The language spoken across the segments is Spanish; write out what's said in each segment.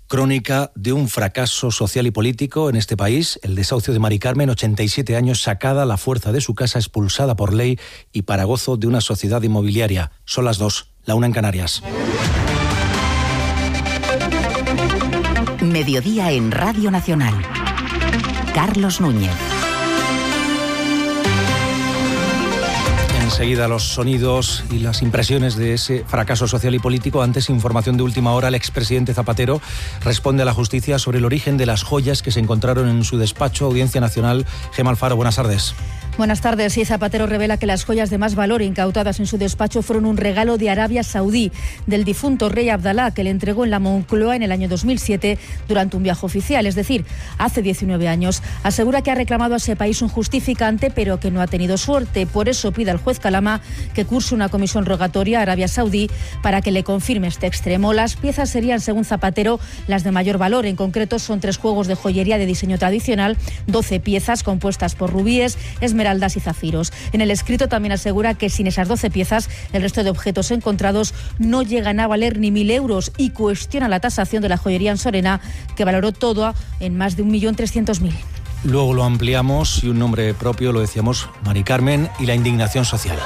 Crónica de un fracaso social y político en este país, el desahucio de Mari Carmen, 87 años, sacada a la fuerza de su casa, expulsada por ley y para gozo de una sociedad inmobiliaria. Son las 2, la 1 en Canarias. Mediodía en Radio Nacional. Carlos Núñez. Enseguida los sonidos y las impresiones de ese fracaso social y político. Antes, información de última hora. El expresidente Zapatero responde a la justicia sobre el origen de las joyas que se encontraron en su despacho. Audiencia Nacional. Gemma Alfaro, buenas tardes. Buenas tardes. Y Zapatero revela que las joyas de más valor incautadas en su despacho fueron un regalo de Arabia Saudí del difunto rey Abdalá, que le entregó en la Moncloa en el año 2007 durante un viaje oficial, es decir, hace 19 años. Asegura que ha reclamado a ese país un justificante, pero que no ha tenido suerte. Por eso pide al juez Calama que curse una comisión rogatoria a Arabia Saudí para que le confirme este extremo. Las piezas serían, según Zapatero, las de mayor valor. En concreto, son 3 juegos de joyería de diseño tradicional, 12 piezas compuestas por rubíes, esmeraldas y zafiros. En el escrito también asegura que sin esas 12 piezas, el resto de objetos encontrados no llegan a valer ni 1.000 euros y cuestiona la tasación de la joyería en Sorena, que valoró todo en más de 1.300.000. Luego lo ampliamos y un nombre propio, lo decíamos, Mari Carmen y la indignación social.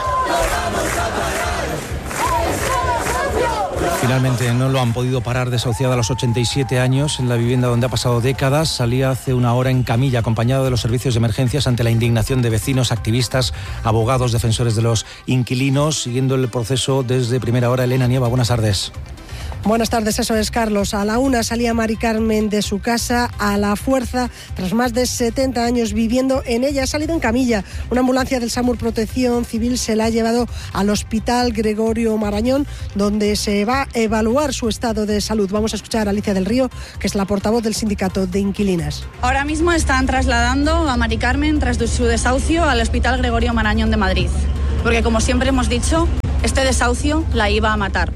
Finalmente no lo han podido parar, desahuciada a los 87 años en la vivienda donde ha pasado décadas. Salía hace una hora en camilla acompañado de los servicios de emergencias ante la indignación de vecinos, activistas, abogados, defensores de los inquilinos. Siguiendo el proceso desde primera hora, Elena Nieva, buenas tardes. Buenas tardes, eso es, Carlos. A la 1 salía Mari Carmen de su casa a la fuerza tras más de 70 años viviendo en ella. Ha salido en camilla. Una ambulancia del SAMUR Protección Civil se la ha llevado al Hospital Gregorio Marañón, donde se va a evaluar su estado de salud. Vamos a escuchar a Alicia del Río, que es la portavoz del sindicato de inquilinas. Ahora mismo están trasladando a Mari Carmen, tras su desahucio, al Hospital Gregorio Marañón de Madrid. Porque, como siempre hemos dicho, este desahucio la iba a matar.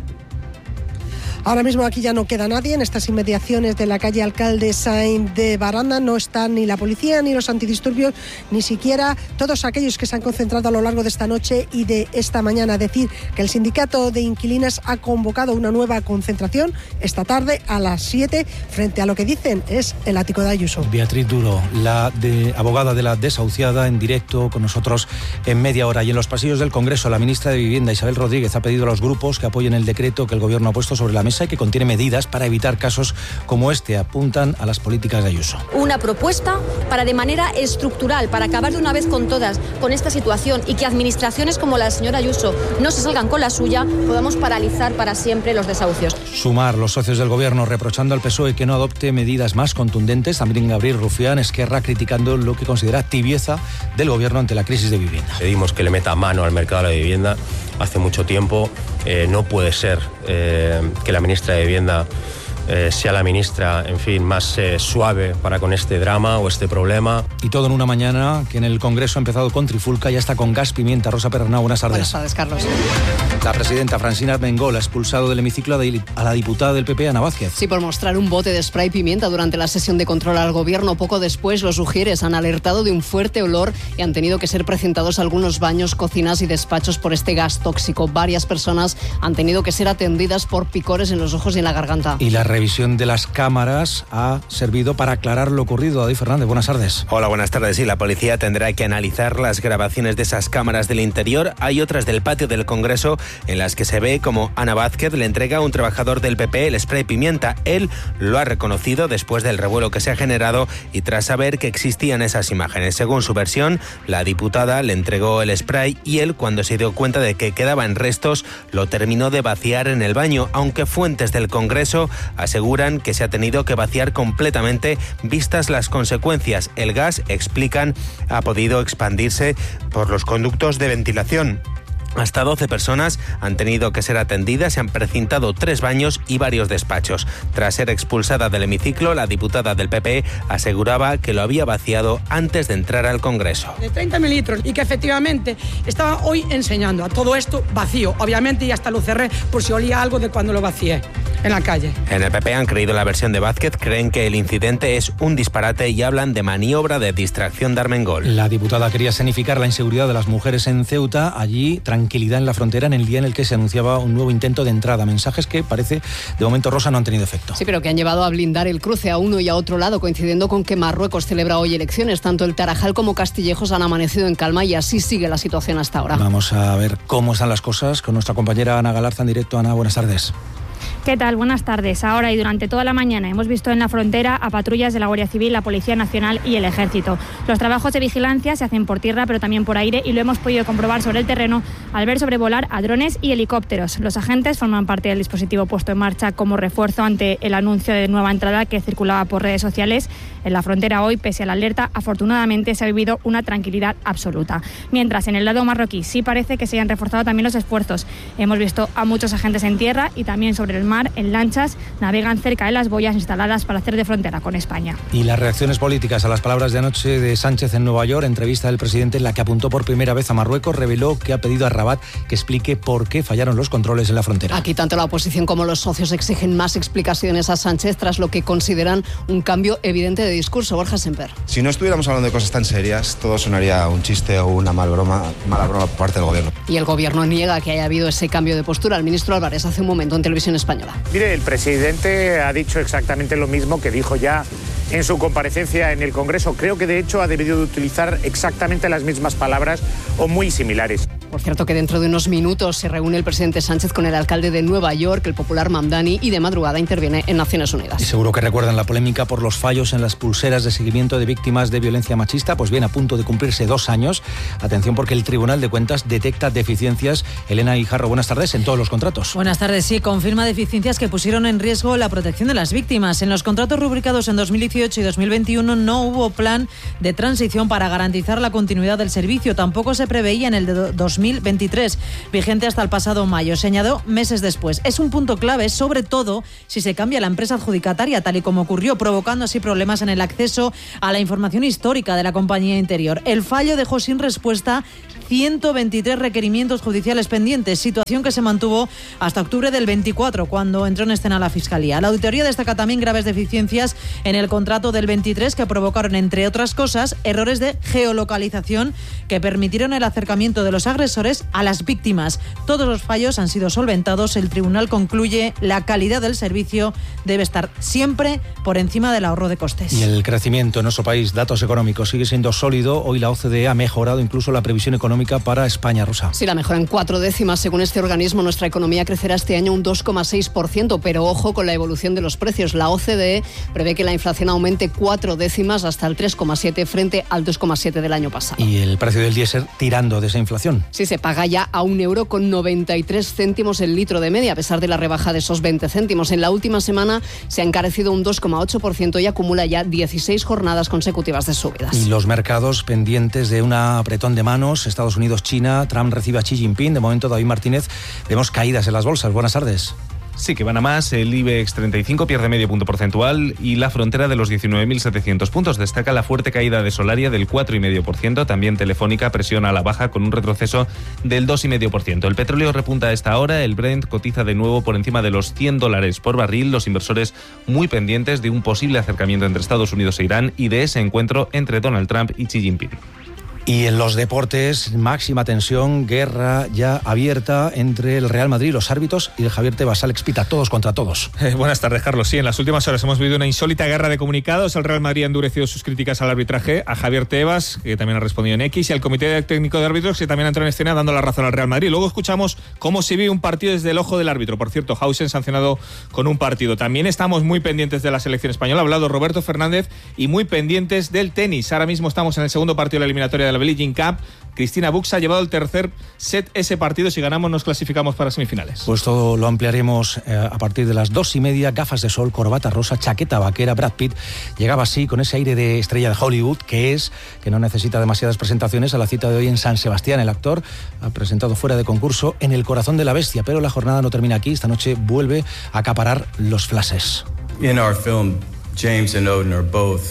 Ahora mismo aquí ya no queda nadie en estas inmediaciones de la calle Alcalde Sainz de Baranda. No están ni la policía ni los antidisturbios, ni siquiera todos aquellos que se han concentrado a lo largo de esta noche y de esta mañana. Decir que el sindicato de inquilinas ha convocado una nueva concentración esta tarde a las 7 frente a lo que dicen es el ático de Ayuso. Beatriz Duro, abogada de la desahuciada, en directo con nosotros en media hora. Y en los pasillos del Congreso, la ministra de Vivienda, Isabel Rodríguez, ha pedido a los grupos que apoyen el decreto que el Gobierno ha puesto sobre la mesa y que contiene medidas para evitar casos como este. Apuntan a las políticas de Ayuso. Una propuesta para, de manera estructural, para acabar de una vez con todas con esta situación y que administraciones como la señora Ayuso no se salgan con la suya, podamos paralizar para siempre los desahucios. Sumar, los socios del Gobierno reprochando al PSOE que no adopte medidas más contundentes. También Gabriel Rufián, Esquerra, criticando lo que considera tibieza del Gobierno ante la crisis de vivienda. Pedimos que le meta mano al mercado de la vivienda hace mucho tiempo. No puede ser que la ministra de Vivienda sea la ministra, en fin, más suave para con este drama o este problema. Y todo en una mañana que en el Congreso ha empezado con trifulca y hasta con gas pimienta. Rosa Perernau, buenas tardes. Buenas tardes, Carlos. La presidenta Francina Armengol ha expulsado del hemiciclo a la diputada del PP, Ana Vázquez. Sí, por mostrar un bote de spray pimienta durante la sesión de control al Gobierno. Poco después, los ujieres han alertado de un fuerte olor y han tenido que ser presentados algunos baños, cocinas y despachos por este gas tóxico. Varias personas han tenido que ser atendidas por picores en los ojos y en la garganta. Y la revisión de las cámaras ha servido para aclarar lo ocurrido. David Fernández, buenas tardes. Hola, buenas tardes. Sí, la policía tendrá que analizar las grabaciones de esas cámaras del interior. Hay otras del patio del Congreso en las que se ve como Ana Vázquez le entrega a un trabajador del PP el spray pimienta. Él lo ha reconocido después del revuelo que se ha generado y tras saber que existían esas imágenes. Según su versión, la diputada le entregó el spray y él, cuando se dio cuenta de que quedaban restos, lo terminó de vaciar en el baño, aunque fuentes del Congreso aseguran que se ha tenido que vaciar completamente vistas las consecuencias. El gas, explican, ha podido expandirse por los conductos de ventilación. Hasta 12 personas han tenido que ser atendidas, se han precintado 3 baños y varios despachos. Tras ser expulsada del hemiciclo, la diputada del PP aseguraba que lo había vaciado antes de entrar al Congreso. De 30 mililitros y que efectivamente estaba hoy enseñando a todo esto vacío. Obviamente ya hasta lo cerré por si olía algo de cuando lo vacié. en la calle. En el PP han creído la versión de Vázquez, creen que el incidente es un disparate y hablan de maniobra de distracción de Armengol. La diputada quería escenificar la inseguridad de las mujeres en Ceuta, allí tranquilidad en la frontera en el día en el que se anunciaba un nuevo intento de entrada. Mensajes que parece, de momento, Rosa, no han tenido efecto. Sí, pero que han llevado a blindar el cruce a uno y a otro lado, coincidiendo con que Marruecos celebra hoy elecciones. Tanto el Tarajal como Castillejos han amanecido en calma y así sigue la situación hasta ahora. Vamos a ver cómo están las cosas con nuestra compañera Ana Galarza en directo. Ana, buenas tardes. ¿Qué tal? Buenas tardes. Ahora y durante toda la mañana hemos visto en la frontera a patrullas de la Guardia Civil, la Policía Nacional y el Ejército. Los trabajos de vigilancia se hacen por tierra pero también por aire y lo hemos podido comprobar sobre el terreno al ver sobrevolar a drones y helicópteros. Los agentes forman parte del dispositivo puesto en marcha como refuerzo ante el anuncio de nueva entrada que circulaba por redes sociales. En la frontera hoy, pese a la alerta, afortunadamente se ha vivido una tranquilidad absoluta. Mientras en el lado marroquí sí parece que se han reforzado también los esfuerzos. Hemos visto a muchos agentes en tierra y también sobre el mar, en lanchas, navegan cerca de las boyas instaladas para hacer de frontera con España. Y las reacciones políticas a las palabras de anoche de Sánchez en Nueva York, entrevista del presidente en la que apuntó por primera vez a Marruecos, reveló que ha pedido a Rabat que explique por qué fallaron los controles en la frontera. Aquí tanto la oposición como los socios exigen más explicaciones a Sánchez tras lo que consideran un cambio evidente de discurso. Borja Semper. Si no estuviéramos hablando de cosas tan serias, todo sonaría un chiste o una mala broma por parte del gobierno. Y el gobierno niega que haya habido ese cambio de postura. El ministro Álvarez hace un momento en Televisión Española. Mire, el presidente ha dicho exactamente lo mismo que dijo ya en su comparecencia en el Congreso. Creo que de hecho ha debido de utilizar exactamente las mismas palabras o muy similares. Por cierto que dentro de unos minutos se reúne el presidente Sánchez con el alcalde de Nueva York, el popular Mamdani, y de madrugada interviene en Naciones Unidas. Y seguro que recuerdan la polémica por los fallos en las pulseras de seguimiento de víctimas de violencia machista. Pues bien, a punto de cumplirse 2 años. Atención porque el Tribunal de Cuentas detecta deficiencias. Elena Guijarro, buenas tardes, en todos los contratos. Buenas tardes, sí, confirma deficiencias que pusieron en riesgo la protección de las víctimas. En los contratos rubricados en 2018 y 2021 no hubo plan de transición para garantizar la continuidad del servicio. Tampoco se preveía en el de 2023, vigente hasta el pasado mayo. Se añadió meses después. Es un punto clave, sobre todo si se cambia la empresa adjudicataria, tal y como ocurrió, provocando así problemas en el acceso a la información histórica de la compañía interior. El fallo dejó sin respuesta 123 requerimientos judiciales pendientes, situación que se mantuvo hasta octubre del 24, cuando entró en escena la Fiscalía. La auditoría destaca también graves deficiencias en el contrato del 23 que provocaron, entre otras cosas, errores de geolocalización que permitieron el acercamiento de los agresores a las víctimas. Todos los fallos han sido solventados. El tribunal concluye la calidad del servicio debe estar siempre por encima del ahorro de costes. Y el crecimiento en nuestro país, datos económicos, sigue siendo sólido. Hoy la OCDE ha mejorado incluso la previsión económica para España, Rosa. Sí, la mejora en 4 décimas. Según este organismo, nuestra economía crecerá este año un 2,6%, pero ojo con la evolución de los precios. La OCDE prevé que la inflación aumente 4 décimas hasta el 3,7 frente al 2,7 del año pasado. Y el precio del diésel tirando de esa inflación. Sí, se paga ya a €1,93 el litro de media, a pesar de la rebaja de esos 20 céntimos. En la última semana se ha encarecido un 2,8% y acumula ya 16 jornadas consecutivas de subidas. Y los mercados pendientes de un apretón de manos. Estados Unidos, China, Trump recibe a Xi Jinping. De momento, David Martínez, vemos caídas en las bolsas. Buenas tardes. Sí, que van a más. El IBEX 35 pierde medio punto porcentual y la frontera de los 19.700 puntos. Destaca la fuerte caída de Solaria del 4,5%. También Telefónica presiona a la baja con un retroceso del 2,5%. El petróleo repunta a esta hora. El Brent cotiza de nuevo por encima de los $100 por barril. Los inversores muy pendientes de un posible acercamiento entre Estados Unidos e Irán y de ese encuentro entre Donald Trump y Xi Jinping. Y en los deportes, máxima tensión, guerra ya abierta entre el Real Madrid, los árbitros y el Javier Tebas. Alex Pita, todos contra todos. Buenas tardes, Carlos. Sí, en las últimas horas hemos vivido una insólita guerra de comunicados. El Real Madrid ha endurecido sus críticas al arbitraje, a Javier Tebas, que también ha respondido en X, y al Comité Técnico de Árbitros, que también ha entrado en escena dando la razón al Real Madrid. Luego escuchamos cómo se vive un partido desde el ojo del árbitro. Por cierto, Hausen sancionado con un partido. También estamos muy pendientes de la selección española. Ha hablado Roberto Fernández, y muy pendientes del tenis. Ahora mismo estamos en el segundo partido de la eliminatoria de la Billie Jean Cup. Cristina Buxa ha llevado el tercer set ese partido. Si ganamos nos clasificamos para semifinales. Pues todo lo ampliaremos a partir de las 2:30. Gafas de sol, corbata rosa, chaqueta vaquera. Brad Pitt llegaba así con ese aire de estrella de Hollywood que no necesita demasiadas presentaciones a la cita de hoy en San Sebastián. El actor ha presentado fuera de concurso En el corazón de la bestia, pero la jornada no termina aquí. Esta noche vuelve a acaparar los flashes. In our film, James and Odin are both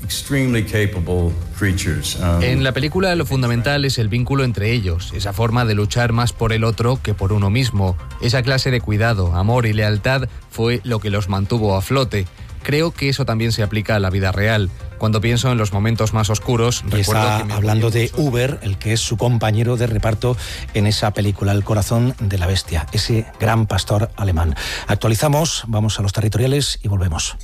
En la película lo fundamental es el vínculo entre ellos, esa forma de luchar más por el otro que por uno mismo. Esa clase de cuidado, amor y lealtad fue lo que los mantuvo a flote. Creo que eso también se aplica a la vida real. Cuando pienso en los momentos más oscuros, recuerdo que hablando de Uber, el que es su compañero de reparto en esa película, El corazón de la bestia, ese gran pastor alemán. Actualizamos, vamos a los territoriales y volvemos.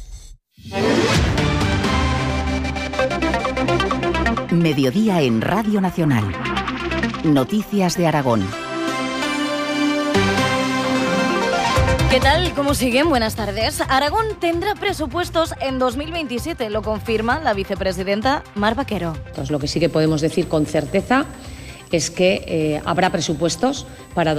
Mediodía en Radio Nacional. Noticias de Aragón. ¿Qué tal? ¿Cómo siguen? Buenas tardes. Aragón tendrá presupuestos en 2027, lo confirma la vicepresidenta Mar Baquero. Entonces, lo que sí que podemos decir con certeza es que habrá presupuestos para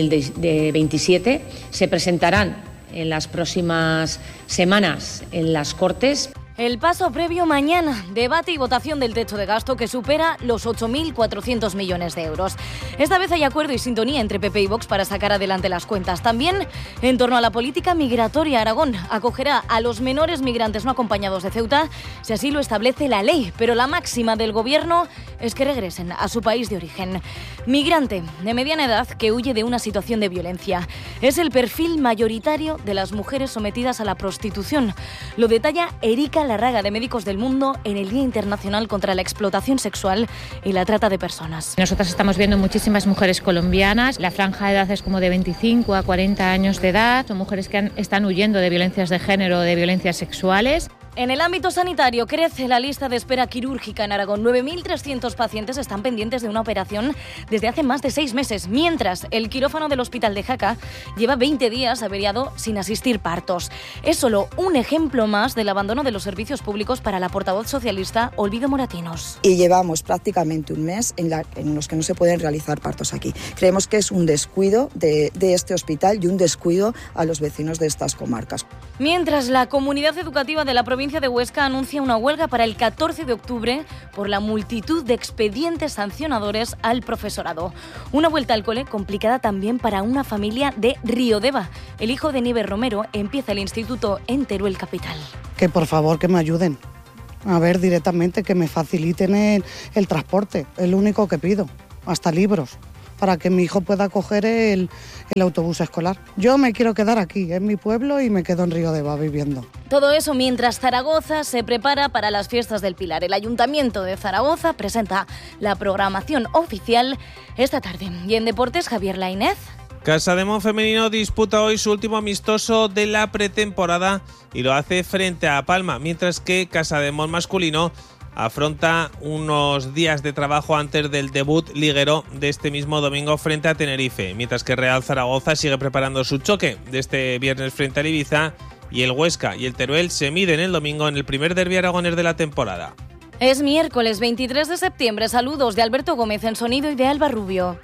2027. Se presentarán en las próximas semanas en las Cortes. El paso previo mañana, debate y votación del techo de gasto que supera los 8.400 millones de euros. Esta vez hay acuerdo y sintonía entre PP y Vox para sacar adelante las cuentas. También en torno a la política migratoria, Aragón acogerá a los menores migrantes no acompañados de Ceuta, si así lo establece la ley, pero la máxima del gobierno es que regresen a su país de origen. Migrante de mediana edad que huye de una situación de violencia. Es el perfil mayoritario de las mujeres sometidas a la prostitución. Lo detalla Erika Larraga, de Médicos del Mundo, en el Día Internacional contra la Explotación Sexual y la Trata de Personas. Nosotras estamos viendo muchísimas mujeres colombianas. La franja de edad es como de 25 a 40 años de edad. Son mujeres que están huyendo de violencias de género o de violencias sexuales. En el ámbito sanitario crece la lista de espera quirúrgica en Aragón. 9.300 pacientes están pendientes de una operación desde hace más de 6 meses, mientras el quirófano del Hospital de Jaca lleva 20 días averiado sin asistir partos. Es solo un ejemplo más del abandono de los servicios públicos para la portavoz socialista Olvido Moratinos. Y llevamos prácticamente un mes en los que no se pueden realizar partos aquí. Creemos que es un descuido de este hospital y un descuido a los vecinos de estas comarcas. Mientras la comunidad educativa de la provincia de Huesca anuncia una huelga para el 14 de octubre por la multitud de expedientes sancionadores al profesorado. Una vuelta al cole complicada también para una familia de Riodeva. El hijo de Nieves Romero empieza el instituto en Teruel capital. Que por favor que me ayuden. A ver, directamente que me faciliten el transporte. Es lo único que pido. Hasta libros, para que mi hijo pueda coger el autobús escolar. Yo me quiero quedar aquí, en mi pueblo, y me quedo en Riodeva viviendo. Todo eso mientras Zaragoza se prepara para las fiestas del Pilar. El Ayuntamiento de Zaragoza presenta la programación oficial esta tarde. Y en deportes, Javier Lainez. Casademón femenino disputa hoy su último amistoso de la pretemporada y lo hace frente a Palma, mientras que Casademón masculino afronta unos días de trabajo antes del debut liguero de este mismo domingo frente a Tenerife, mientras que Real Zaragoza sigue preparando su choque de este viernes frente a Ibiza, y el Huesca y el Teruel se miden el domingo en el primer derbi aragonés de la temporada. Es miércoles 23 de septiembre. Saludos de Alberto Gómez en sonido y de Alba Rubio.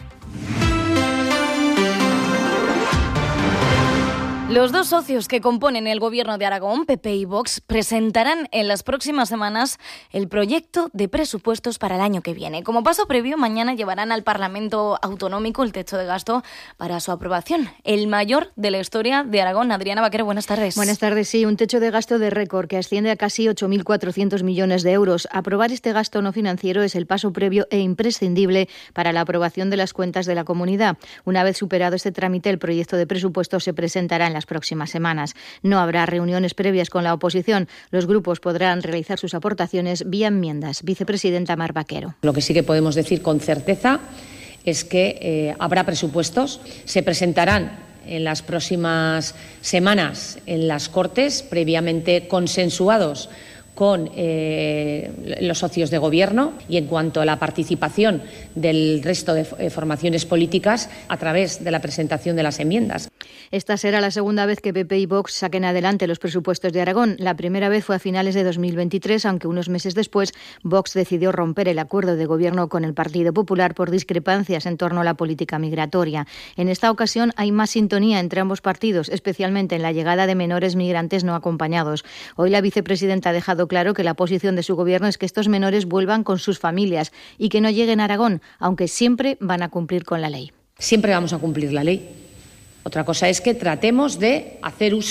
Los dos socios que componen el gobierno de Aragón, PP y Vox, presentarán en las próximas semanas el proyecto de presupuestos para el año que viene. Como paso previo, mañana llevarán al Parlamento Autonómico el techo de gasto para su aprobación, el mayor de la historia de Aragón. Adriana Vaquero, buenas tardes. Buenas tardes, sí, un techo de gasto de récord que asciende a casi 8.400 millones de euros. Aprobar este gasto no financiero es el paso previo e imprescindible para la aprobación de las cuentas de la comunidad. Una vez superado este trámite, el proyecto de presupuestos se presentará en las próximas semanas. No habrá reuniones previas con la oposición. Los grupos podrán realizar sus aportaciones vía enmiendas. Vicepresidenta Mar Baquero. Lo que sí que podemos decir con certeza es que habrá presupuestos. Se presentarán en las próximas semanas en las Cortes, previamente consensuados con los socios de gobierno, y en cuanto a la participación del resto de formaciones políticas a través de la presentación de las enmiendas. Esta será la segunda vez que PP y Vox saquen adelante los presupuestos de Aragón. La primera vez fue a finales de 2023, aunque unos meses después Vox decidió romper el acuerdo de gobierno con el Partido Popular por discrepancias en torno a la política migratoria. En esta ocasión hay más sintonía entre ambos partidos, especialmente en la llegada de menores migrantes no acompañados. Hoy la vicepresidenta ha dejado claro que la posición de su gobierno es que estos menores vuelvan con sus familias y que no lleguen a Aragón, aunque siempre van a cumplir con la ley. Siempre vamos a cumplir la ley. Otra cosa es que tratemos de hacer uso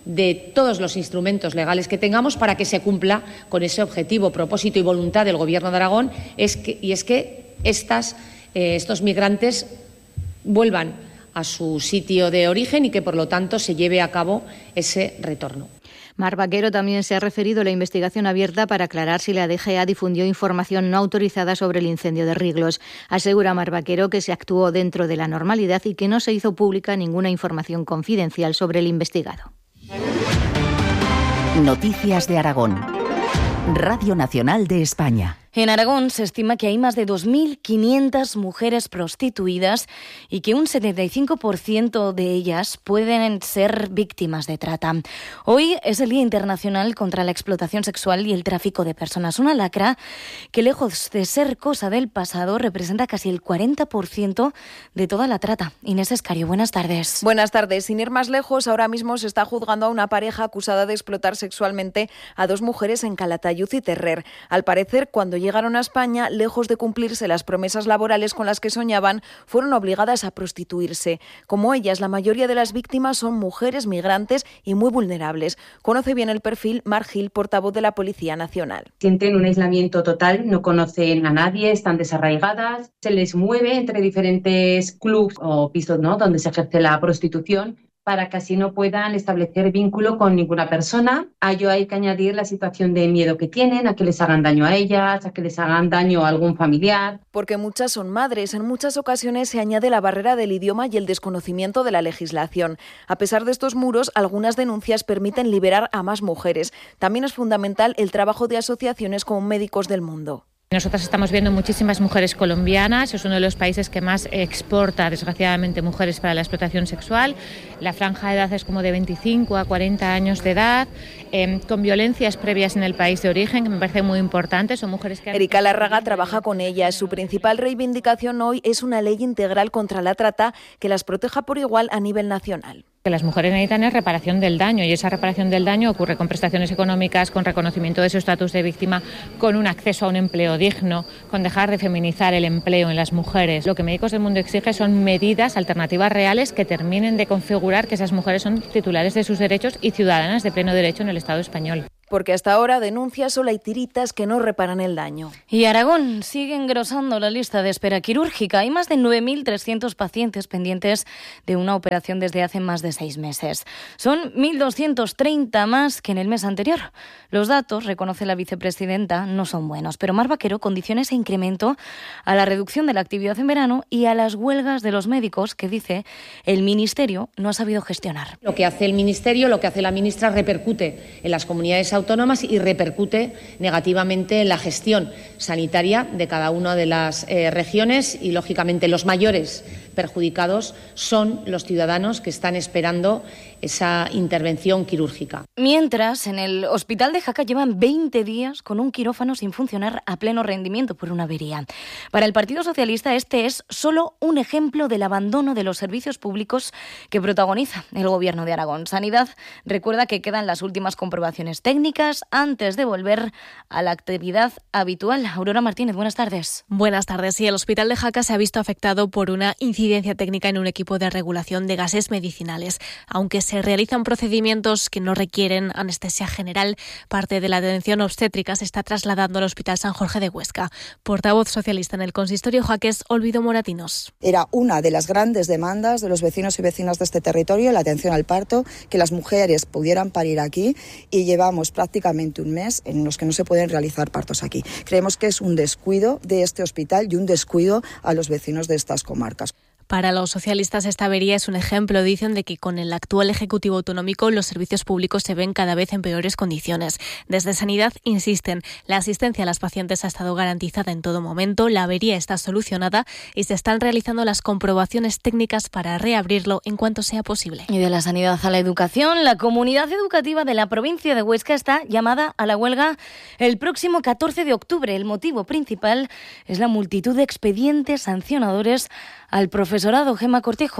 de todos los instrumentos legales que tengamos para que se cumpla con ese objetivo, propósito y voluntad del Gobierno de Aragón, es que estos migrantes vuelvan a su sitio de origen y que, por lo tanto, se lleve a cabo ese retorno. Mar Vaquero también se ha referido a la investigación abierta para aclarar si la DGA difundió información no autorizada sobre el incendio de Riglos. Asegura Mar Vaquero que se actuó dentro de la normalidad y que no se hizo pública ninguna información confidencial sobre el investigado. Noticias de Aragón. Radio Nacional de España. En Aragón se estima que hay más de 2.500 mujeres prostituidas y que un 75% de ellas pueden ser víctimas de trata. Hoy es el Día Internacional contra la Explotación Sexual y el Tráfico de Personas, una lacra que, lejos de ser cosa del pasado, representa casi el 40% de toda la trata. Inés Escario, buenas tardes. Buenas tardes. Sin ir más lejos, ahora mismo se está juzgando a una pareja acusada de explotar sexualmente a 2 mujeres en Calatayud y Terrer. Al parecer, cuando llegaron a España, lejos de cumplirse las promesas laborales con las que soñaban, fueron obligadas a prostituirse. Como ellas, la mayoría de las víctimas son mujeres migrantes y muy vulnerables. Conoce bien el perfil Mar Gil, portavoz de la Policía Nacional. Sienten un aislamiento total, no conocen a nadie, están desarraigadas, se les mueve entre diferentes clubs o pisos, ¿no?, donde se ejerce la prostitución, para que así no puedan establecer vínculo con ninguna persona. A ello hay que añadir la situación de miedo que tienen, a que les hagan daño a ellas, a que les hagan daño a algún familiar. Porque muchas son madres, en muchas ocasiones se añade la barrera del idioma y el desconocimiento de la legislación. A pesar de estos muros, algunas denuncias permiten liberar a más mujeres. También es fundamental el trabajo de asociaciones como Médicos del Mundo. Nosotros estamos viendo muchísimas mujeres colombianas, es uno de los países que más exporta, desgraciadamente, mujeres para la explotación sexual. La franja de edad es como de 25 a 40 años de edad, con violencias previas en el país de origen, que me parece muy importante. Son mujeres que... Erika Larraga trabaja con ellas. Su principal reivindicación hoy es una ley integral contra la trata que las proteja por igual a nivel nacional. Que las mujeres necesitan es reparación del daño, y esa reparación del daño ocurre con prestaciones económicas, con reconocimiento de su estatus de víctima, con un acceso a un empleo digno, con dejar de feminizar el empleo en las mujeres. Lo que Médicos del Mundo exige son medidas alternativas reales que terminen de configurar que esas mujeres son titulares de sus derechos y ciudadanas de pleno derecho en el Estado español. Porque hasta ahora denuncias solo hay tiritas que no reparan el daño. Y Aragón sigue engrosando la lista de espera quirúrgica. Hay más de 9.300 pacientes pendientes de una operación desde hace más de 6 meses. Son 1.230 más que en el mes anterior. Los datos, reconoce la vicepresidenta, no son buenos, pero Mar Vaquero condiciona ese incremento a la reducción de la actividad en verano y a las huelgas de los médicos que, dice, el Ministerio no ha sabido gestionar. Lo que hace el Ministerio, lo que hace la ministra, repercute en las comunidades autónomas y repercute negativamente en la gestión sanitaria de cada una de las regiones y, lógicamente, los mayores perjudicados son los ciudadanos que están esperando esa intervención quirúrgica. Mientras, en el hospital de Jaca llevan 20 días con un quirófano sin funcionar a pleno rendimiento por una avería. Para el Partido Socialista este es solo un ejemplo del abandono de los servicios públicos que protagoniza el Gobierno de Aragón. Sanidad recuerda que quedan las últimas comprobaciones técnicas antes de volver a la actividad habitual. Aurora Martínez, buenas tardes. Buenas tardes. Sí, el hospital de Jaca se ha visto afectado por una incidencia técnica en un equipo de regulación de gases medicinales. Aunque se realizan procedimientos que no requieren anestesia general, parte de la atención obstétrica se está trasladando al Hospital San Jorge de Huesca. Portavoz socialista en el consistorio jaqués, Olvido Moratinos. Era una de las grandes demandas de los vecinos y vecinas de este territorio, la atención al parto, que las mujeres pudieran parir aquí, y llevamos prácticamente un mes en los que no se pueden realizar partos aquí. Creemos que es un descuido de este hospital y un descuido a los vecinos de estas comarcas. Para los socialistas esta avería es un ejemplo, dicen, de que con el actual Ejecutivo Autonómico los servicios públicos se ven cada vez en peores condiciones. Desde Sanidad insisten, la asistencia a las pacientes ha estado garantizada en todo momento, la avería está solucionada y se están realizando las comprobaciones técnicas para reabrirlo en cuanto sea posible. Y de la sanidad a la educación, la comunidad educativa de la provincia de Huesca está llamada a la huelga el próximo 14 de octubre. El motivo principal es la multitud de expedientes sancionadores al profesorado. Gemma Cortijo.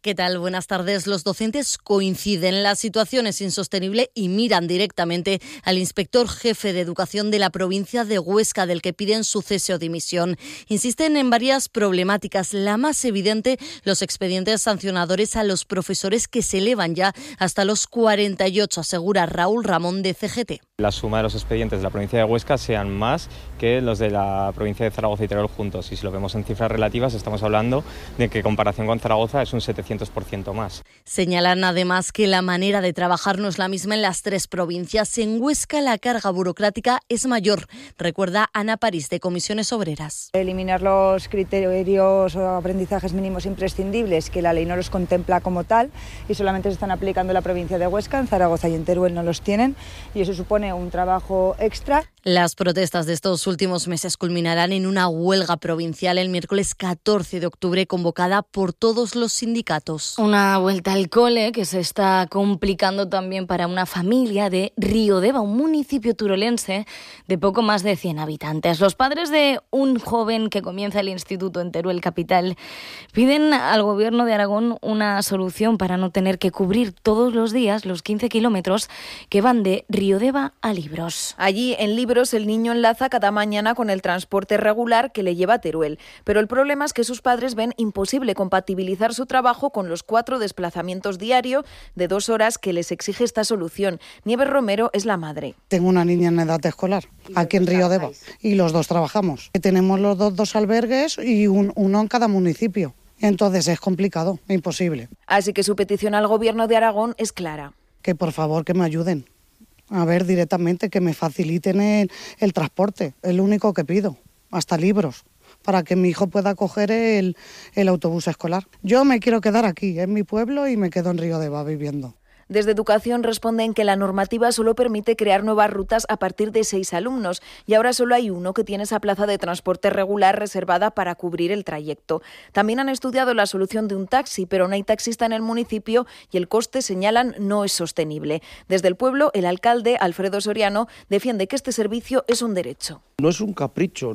¿Qué tal? Buenas tardes. Los docentes coinciden. La situación es insostenible y miran directamente al inspector jefe de educación de la provincia de Huesca, del que piden su cese o dimisión. Insisten en varias problemáticas. La más evidente, los expedientes sancionadores a los profesores, que se elevan ya hasta los 48, asegura Raúl Ramón de CGT. La suma de los expedientes de la provincia de Huesca sean más que los de la provincia de Zaragoza y Teruel juntos. Y si lo vemos en cifras relativas, estamos hablando de que en comparación con Zaragoza es un 700% más. Señalan además que la manera de trabajar no es la misma en las tres provincias. En Huesca la carga burocrática es mayor, recuerda Ana París, de Comisiones Obreras. Eliminar los criterios o aprendizajes mínimos imprescindibles, que la ley no los contempla como tal y solamente se están aplicando en la provincia de Huesca. En Zaragoza y en Teruel no los tienen y eso supone un trabajo extra. Las protestas de estos últimos meses culminarán en una huelga provincial el miércoles 14 de octubre convocada por todos los sindicatos. Una vuelta al cole que se está complicando también para una familia de Riodeva, un municipio turolense de poco más de 100 habitantes. Los padres de un joven que comienza el instituto en Teruel capital piden al gobierno de Aragón una solución para no tener que cubrir todos los días los 15 kilómetros que van de Riodeva a Libros. Allí en Libros el niño enlaza cada mañana con el transporte regular que le lleva a Teruel, pero el problema es que sus padres ven imposible compatibilizar su trabajo con los 4 desplazamientos diarios de 2 horas que les exige esta solución. Nieves Romero es la madre. Tengo una niña en edad escolar, aquí en Riodeva, y los dos trabajamos. Tenemos los dos albergues y uno en cada municipio. Entonces es complicado, imposible. Así que su petición al gobierno de Aragón es clara. Que por favor que me ayuden. A ver, directamente, que me faciliten el transporte, es lo único que pido, hasta Libros, para que mi hijo pueda coger el autobús escolar. Yo me quiero quedar aquí, en mi pueblo, y me quedo en Riodeva viviendo. Desde Educación responden que la normativa solo permite crear nuevas rutas a partir de 6 alumnos y ahora solo hay uno que tiene esa plaza de transporte regular reservada para cubrir el trayecto. También han estudiado la solución de un taxi, pero no hay taxista en el municipio y el coste, señalan, no es sostenible. Desde el pueblo, el alcalde, Alfredo Soriano, defiende que este servicio es un derecho. No es un capricho,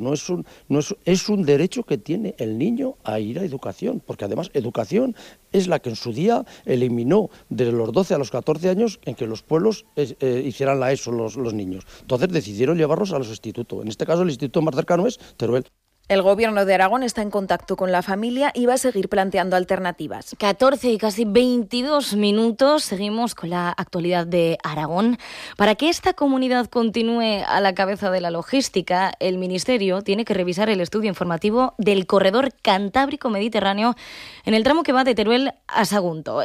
es un derecho que tiene el niño a ir a educación, porque además educación es la que en su día eliminó de los 12 a los 14 años en que los pueblos hicieran la ESO los niños. Entonces decidieron llevarlos a los institutos. En este caso el instituto más cercano es Teruel. El gobierno de Aragón está en contacto con la familia y va a seguir planteando alternativas. 14 y casi 22 minutos. Seguimos con la actualidad de Aragón. Para que esta comunidad continúe a la cabeza de la logística, el Ministerio tiene que revisar el estudio informativo del corredor Cantábrico Mediterráneo en el tramo que va de Teruel a Sagunto.